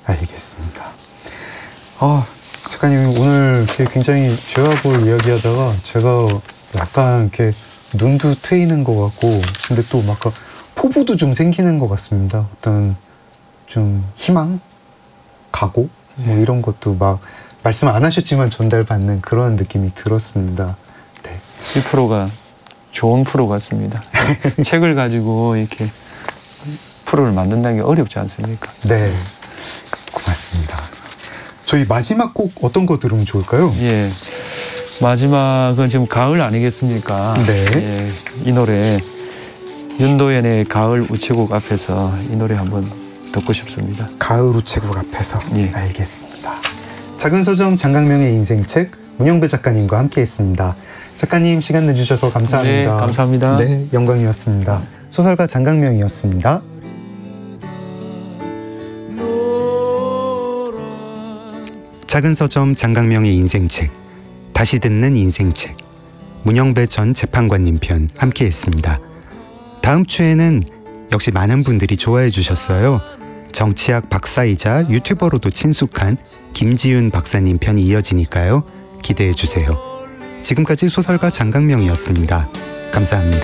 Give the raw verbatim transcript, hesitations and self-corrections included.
알겠습니다. 아, 작가님 오늘 굉장히 죄악을 이야기하다가 제가 약간 이렇게 눈도 트이는 것 같고, 근데 또 막 포부도 좀 생기는 것 같습니다. 어떤 좀 희망, 각오 뭐 이런 것도 막 말씀 안 하셨지만 전달받는 그런 느낌이 들었습니다. 네. 이 프로가 좋은 프로 같습니다. 책을 가지고 이렇게 프로를 만든다는 게 어렵지 않습니까? 네, 고맙습니다. 저희 마지막 곡 어떤 거 들으면 좋을까요? 예, 마지막은 지금 가을 아니겠습니까? 네. 예, 이 노래 윤도현의 가을 우체국 앞에서 이 노래 한번 듣고 싶습니다. 가을 우체국 앞에서. 예. 알겠습니다. 작은 서점 장강명의 인생책 문영배 작가님과 함께했습니다. 작가님 시간 내주셔서 감사합니다. 네, 감사합니다. 네, 영광이었습니다. 소설가 장강명이었습니다. 작은 서점 장강명의 인생책, 다시 듣는 인생책, 문영배 전 재판관님 편 함께했습니다. 다음 주에는 역시 많은 분들이 좋아해 주셨어요. 정치학 박사이자 유튜버로도 친숙한 김지윤 박사님 편이 이어지니까요. 기대해 주세요. 지금까지 소설가 장강명이었습니다. 감사합니다.